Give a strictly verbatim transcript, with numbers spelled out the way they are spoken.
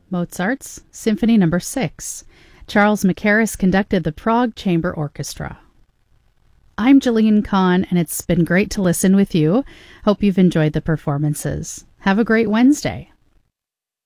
Mozart's Symphony Number six. Charles Mackerras conducted the Prague Chamber Orchestra. I'm Jeline Kahn, and it's been great to listen with you. Hope you've enjoyed the performances. Have a great Wednesday.